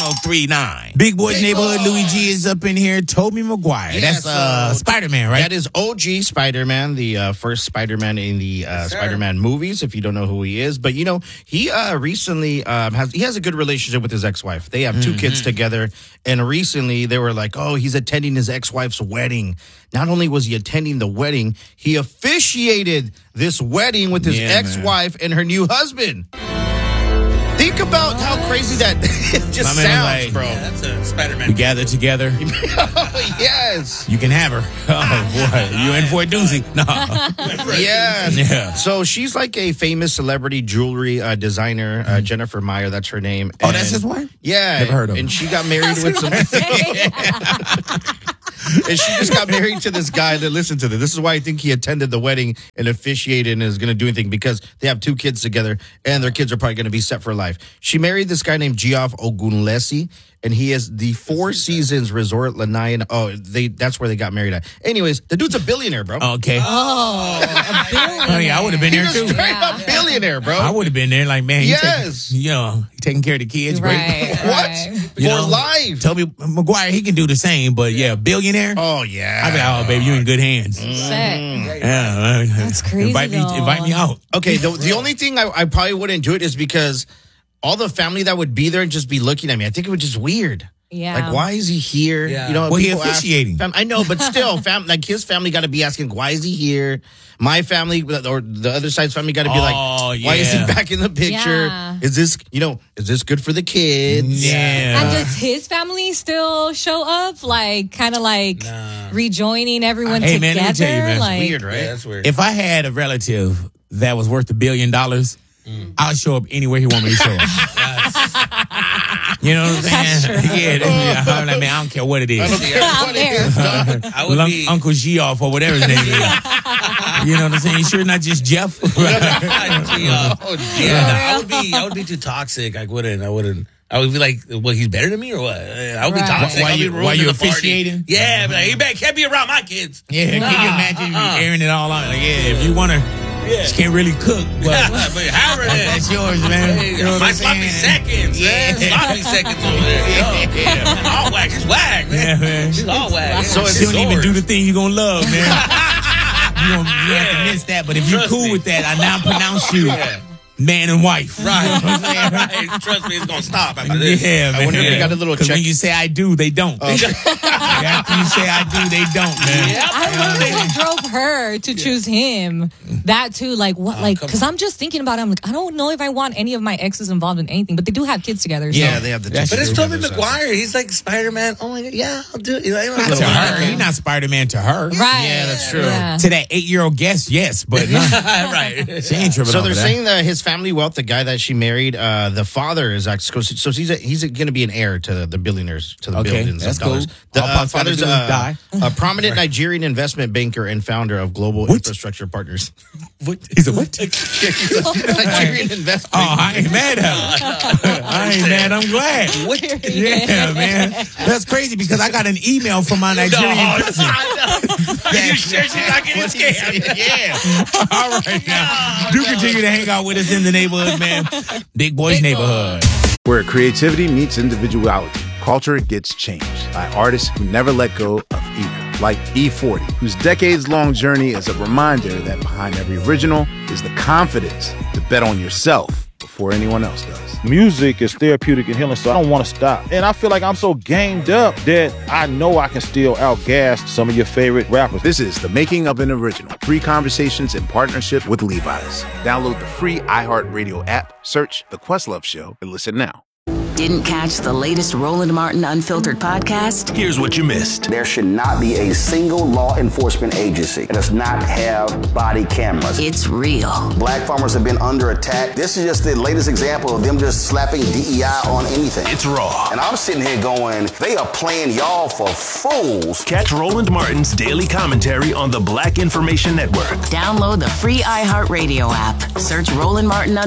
1039. Big Boy's Neighborhood, Louis G is up in here. Tobey Maguire. Yes, That's Spider-Man, right? That is OG Spider-Man, the first Spider-Man in the Spider-Man movies, if you don't know who he is. But, he recently has a good relationship with his ex-wife. They have two kids together. And recently they were like, oh, he's attending his ex-wife's wedding. Not only was he attending the wedding, he officiated this wedding with his ex-wife and her new husband. Think about how crazy that just sounds, bro. Yeah, that's a Spider-Man. We gather together. Oh, yes. You can have her. Oh, boy. You in for a doozy. No. Yes. Yeah. So she's like a famous celebrity jewelry designer, Jennifer Meyer, that's her name. Oh, that's his wife? Yeah. Never heard of her. And she got married with some... And she just got married to this guy that, listen to this. This is why I think he attended the wedding and officiated and is going to do anything, because they have two kids together and their kids are probably going to be set for life. She married this guy named Geoff Ogunlesi, and he is the Four Seasons Resort Lanai. Oh, that's where they got married at. Anyways, the dude's a billionaire, bro. Okay. Oh, a billionaire. Oh, yeah, I would have been He's there a too. straight up billionaire, bro. I would have been there like, man, Yes. taking care of the kids. Right, Great. What? right. For life. Tobey Maguire, he can do the same, but billionaire? Oh, yeah. I mean, oh, baby, you in good hands. Shit. Yeah, That's crazy, Invite me out. Okay, the only thing I probably wouldn't do it is because all the family that would be there and just be looking at me, I think it would just weird. Yeah. Like, why is he here? Yeah. Well, he people ask- officiating. I know, but still, his family got to be asking, why is he here? My family or the other side's family got to be like, why is he yeah. back in the picture? Yeah. Is this good for the kids? Yeah. And does his family still show up? Like, kind of like rejoining everyone Hey, together? man, let me tell you, man, it's like, Weird, right? Yeah, that's weird. If I had a relative that was worth $1 billion, I'll show up anywhere he want me to show up. You know what I'm saying? Yeah, I'm like, man, I don't care what it is. I'm there. I would be Uncle Geoff or whatever his name is. You know what I'm saying? You sure not just Jeff? Oh, yeah. I would be too toxic. I wouldn't. I would be like, well, he's better than me or what? I would be Right. toxic. While I'd be you ruining the party. officiating? Yeah, but like, he can't be around my kids. Yeah, can you imagine you airing it all out? Like, if you want to, just can't really cook, but But however it is. that's yours, man. Hey, You know what my I'm sloppy saying? seconds, man. Sloppy seconds over there. Yo. All whack. She's whack, man. Yeah, man. She's all whack. So it's She don't even yours. do the thing you're going to love, man. You have to miss that, but if you're Trust cool me. with that, I now pronounce you man and wife. Right. Trust me, it's going to stop after this. Yeah, man. I wonder if they got a little 'Cause check. when you say I do, they don't. After you say I do, they don't, man. I wonder what drove her to choose him. That too, like what, like, because I'm just thinking about it. I'm like, I don't know if I want any of my exes involved in anything, but they do have kids together. So. Yeah, they have the That's two But it's kids Tobey together, so- Maguire. He's like Spider-Man. Oh my God. Yeah, I'll do it. Not to her. He's not Spider-Man to her. Right. Yeah, that's true. Yeah. To that 8-year-old guest, yes, but not. Right. She ain't tripping So over they're that. saying that his family wealth, the guy that she married, the father is actually, so he's going to be an heir to the billionaires, to the Okay, billions that's of dollars. cool. The All Pop's gotta father's do is die. a prominent Nigerian investment banker and founder of Global Infrastructure Partners. He's a what? He's a Nigerian investment. Oh, I ain't mad at him. I ain't mad. I'm glad. Yeah, man. That's crazy because I got an email from my Nigerian cousin. You sure she's not getting scammed? Yeah. All right, now. Do continue to hang out with us in the neighborhood, man. Big Boy's Neighborhood. Where creativity meets individuality, culture gets changed by artists who never let go of either. Like E40, whose decades-long journey is a reminder that behind every original is the confidence to bet on yourself before anyone else does. Music is therapeutic and healing, so I don't want to stop. And I feel like I'm so gamed up that I know I can still outgas some of your favorite rappers. This is The Making of an Original. Free conversations in partnership with Levi's. Download the free iHeartRadio app, search The Questlove Show, and listen now. Didn't catch the latest Roland Martin Unfiltered podcast? Here's what you missed. There should not be a single law enforcement agency that does not have body cameras. It's real. Black farmers have been under attack. This is just the latest example of them just slapping DEI on anything. It's raw. And I'm sitting here going, they are playing y'all for fools. Catch Roland Martin's daily commentary on the Black Information Network. Download the free iHeartRadio app. Search Roland Martin